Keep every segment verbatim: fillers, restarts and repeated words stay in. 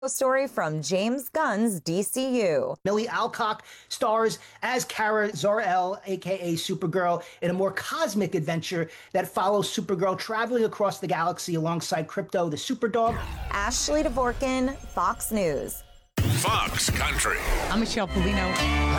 Story from James Gunn's D C U. Millie Alcock stars as Kara Zor-El, aka Supergirl, in a more cosmic adventure that follows Supergirl traveling across the galaxy alongside Krypto, the Superdog. Ashley Dvorkin, Fox News. Fox Country. I'm Michelle Polino.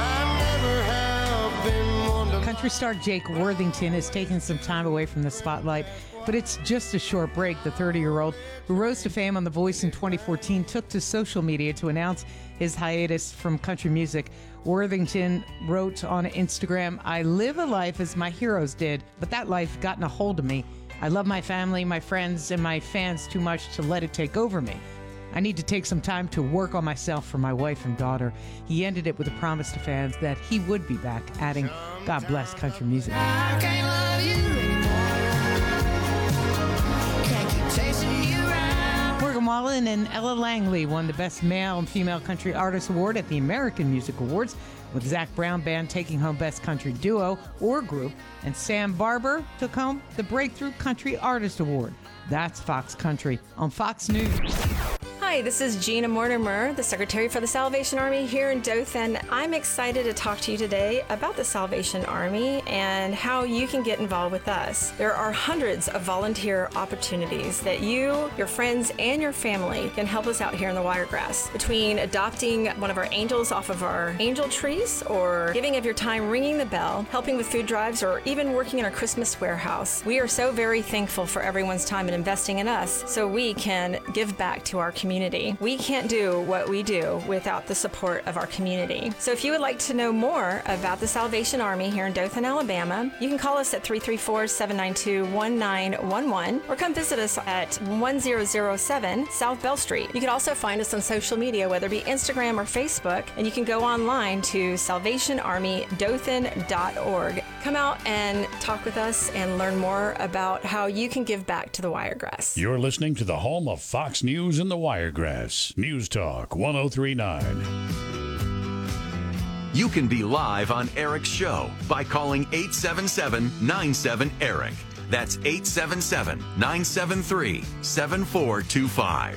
Country star Jake Worthington is taking some time away from the spotlight, but it's just a short break. The thirty-year-old who rose to fame on The Voice in twenty fourteen took to social media to announce his hiatus from country music. Worthington wrote on Instagram, "I live a life as my heroes did, but that life gotten a hold of me. I love my family, my friends, and my fans too much to let it take over me. I need to take some time to work on myself for my wife and daughter." He ended it with a promise to fans that he would be back, adding, "God bless country music." I can't love you anymore. Can't keep chasing you around. Morgan Wallen and Ella Langley won the Best Male and Female Country Artist Award at the American Music Awards, with Zac Brown Band taking home Best Country Duo or Group, and Sam Barber took home the Breakthrough Country Artist Award. That's Fox Country on Fox News. Hi, this is Gina Mortimer, the Secretary for the Salvation Army here in Dothan. I'm excited to talk to you today about the Salvation Army and how you can get involved with us. There are hundreds of volunteer opportunities that you, your friends, and your family can help us out here in the Wiregrass. Between adopting one of our angels off of our angel trees, or giving of your time ringing the bell, helping with food drives, or even working in our Christmas warehouse, we are so very thankful for everyone's time and investing in us so we can give back to our community. We can't do what we do without the support of our community. So if you would like to know more about the Salvation Army here in Dothan, Alabama, you can call us at three three four, seven nine two, one nine one one or come visit us at one thousand seven South Bell Street. You can also find us on social media, whether it be Instagram or Facebook, and you can go online to salvation army dothan dot org. Come out and talk with us and learn more about how you can give back to the Wiregrass. You're listening to the home of Fox News in the Wiregrass. News Talk one oh three point nine. You can be live on Eric's show by calling eight seven seven, nine seven, ERIC. That's eight seven seven, nine seven three, seven four two five.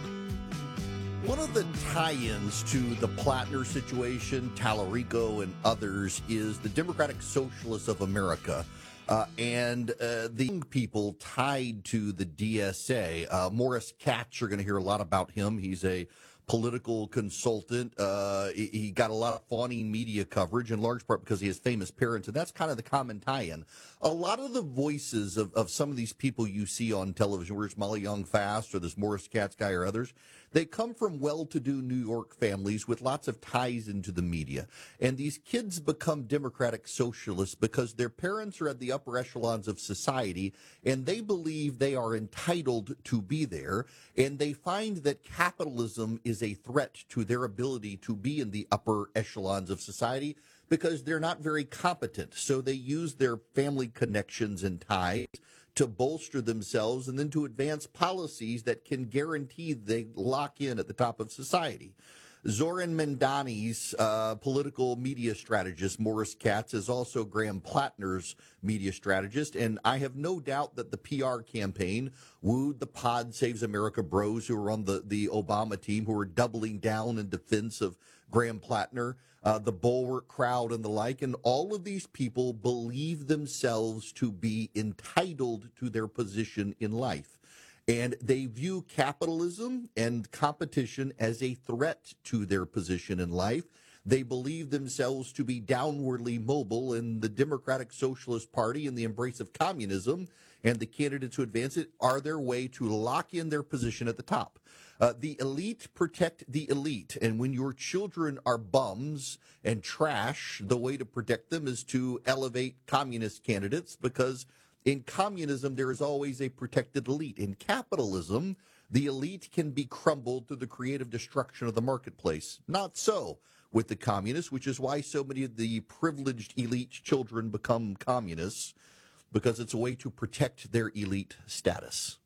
One of the tie-ins to the Plattner situation, Tallarico and others, is the Democratic Socialists of America. Uh, and uh, the young people tied to the D S A. Uh, Morris Katz, you're going to hear a lot about him. He's a political consultant. Uh, he, he got a lot of fawning media coverage, in large part because he has famous parents, and that's kind of the common tie-in. A lot of the voices of, of some of these people you see on television, whether it's Molly Young Fast or this Morris Katz guy or others, they come from well-to-do New York families with lots of ties into the media. And these kids become Democratic Socialists because their parents are at the upper echelons of society, and they believe they are entitled to be there, and they find that capitalism is a threat to their ability to be in the upper echelons of society because they're not very competent. So they use their family connections and ties to bolster themselves and then to advance policies that can guarantee they lock in at the top of society. Zoran Mandani's uh, political media strategist, Morris Katz, is also Graham Plattner's media strategist, and I have no doubt that the P R campaign wooed the Pod Saves America bros who are on the, the Obama team, who are doubling down in defense of Graham Plattner, uh, the Bulwark crowd and the like, and all of these people believe themselves to be entitled to their position in life. And they view capitalism and competition as a threat to their position in life. They believe themselves to be downwardly mobile, and the Democratic Socialist Party and the embrace of communism and the candidates who advance it are their way to lock in their position at the top. Uh, the elite protect the elite, and when your children are bums and trash, the way to protect them is to elevate communist candidates, because in communism, there is always a protected elite. In capitalism, the elite can be crumbled through the creative destruction of the marketplace. Not so with the communists, which is why so many of the privileged elite children become communists, because it's a way to protect their elite status.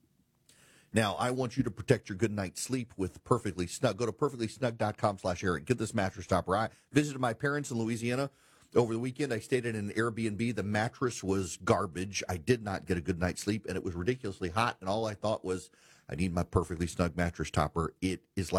Now, I want you to protect your good night's sleep with Perfectly Snug. Go to perfectly snug dot com slash Eric. Get this mattress topper. I visited my parents in Louisiana over the weekend. I stayed in an Airbnb. The mattress was garbage. I did not get a good night's sleep, and it was ridiculously hot, and all I thought was, I need my perfectly snug mattress topper. It is like